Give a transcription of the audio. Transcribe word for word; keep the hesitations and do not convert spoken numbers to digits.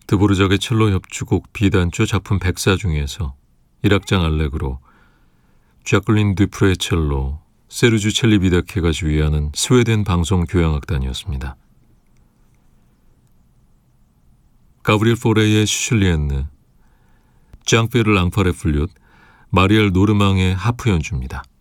드보르작의 첼로 협주곡 비단조 작품 백사 중에서 일악장 알레그로, 자클린 듀프레 첼로, 세르주 첼리비다케가 지휘하는 스웨덴 방송 교향악단이었습니다. 가브리엘 포레의 슈슐리엔느, 짱페르 랑파레 플룻, 마리엘 노르망의 하프 연주입니다.